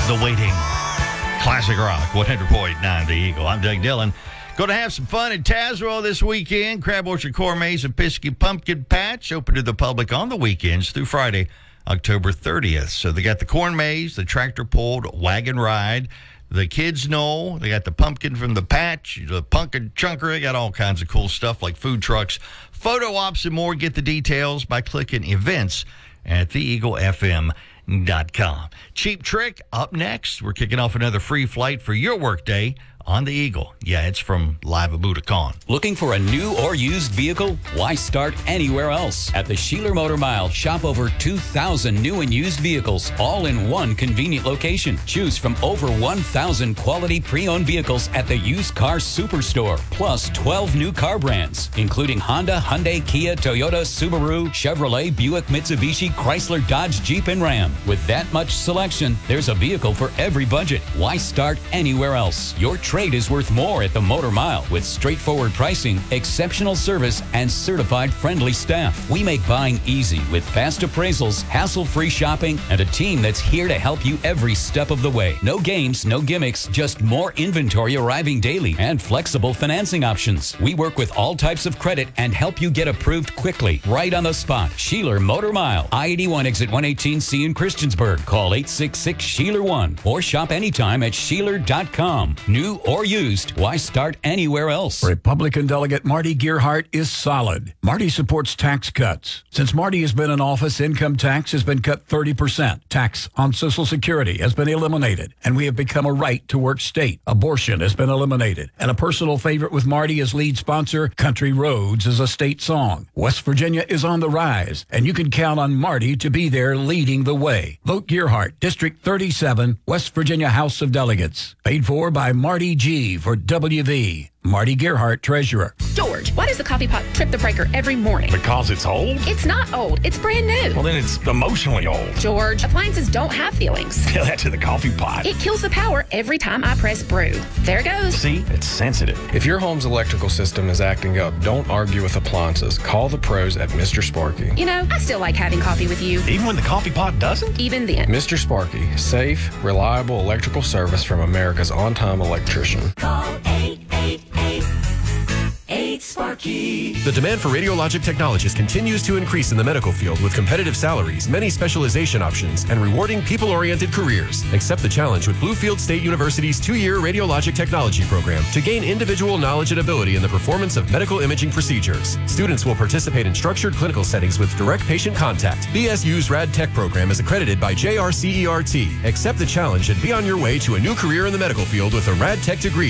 The Waiting. Classic Rock, 100.9 The Eagle. I'm Doug Dillon. Going to have some fun at Tazewell this weekend. Crab Orchard Corn Maze and Pisky Pumpkin Patch open to the public on the weekends through Friday, October 30th. So they got the corn maze, the tractor-pulled wagon ride, the kids know. They got the pumpkin from the patch, the pumpkin chunker. They got all kinds of cool stuff like food trucks, photo ops, and more. Get the details by clicking events at theeaglefm.com. Cheap Trick up next. We're kicking off another free flight for your workday on the Eagle. Yeah, it's from Live at Budokan. Looking for a new or used vehicle? Why start anywhere else? At the Sheeler Motor Mile, shop over 2,000 new and used vehicles, all in one convenient location. Choose from over 1,000 quality pre-owned vehicles at the Used Car Superstore, plus 12 new car brands, including Honda, Hyundai, Kia, Toyota, Subaru, Chevrolet, Buick, Mitsubishi, Chrysler, Dodge, Jeep, and Ram. With that much selection, there's a vehicle for every budget. Why start anywhere else? Your trade is worth more at the Motor Mile with straightforward pricing, exceptional service, and certified friendly staff. We make buying easy with fast appraisals, hassle-free shopping, and a team that's here to help you every step of the way. No games, no gimmicks, just more inventory arriving daily and flexible financing options. We work with all types of credit and help you get approved quickly, right on the spot. Sheeler Motor Mile, I-81 exit 118C in Christiansburg. Call 866-SHEELER1 or shop anytime at Sheeler.com. New or used, why start anywhere else? Republican Delegate Marty Gearhart is solid. Marty supports tax cuts. Since Marty has been in office, income tax has been cut 30%. Tax on Social Security has been eliminated, and we have become a right-to-work state. Abortion has been eliminated, and a personal favorite with Marty as lead sponsor, Country Roads is a state song. West Virginia is on the rise, and you can count on Marty to be there leading the way. Vote Gearhart, District 37, West Virginia House of Delegates. Paid for by Marty G for WV. Marty Gearhart, Treasurer. George, why does the coffee pot trip the breaker every morning? Because it's old? It's not old. It's brand new. Well, then it's emotionally old. George, appliances don't have feelings. Tell that to the coffee pot. It kills the power every time I press brew. There it goes. See? It's sensitive. If your home's electrical system is acting up, don't argue with appliances. Call the pros at Mr. Sparky. You know, I still like having coffee with you. Even when the coffee pot doesn't? Even then. Mr. Sparky, safe, reliable electrical service from America's on-time electrician. Call 888-8-SPARKY. The demand for radiologic technologists continues to increase in the medical field with competitive salaries, many specialization options, and rewarding people-oriented careers. Accept the challenge with Bluefield State University's 2-year radiologic technology program to gain individual knowledge and ability in the performance of medical imaging procedures. Students will participate in structured clinical settings with direct patient contact. BSU's Rad Tech program is accredited by JRCERT. Accept the challenge and be on your way to a new career in the medical field with a Rad Tech degree.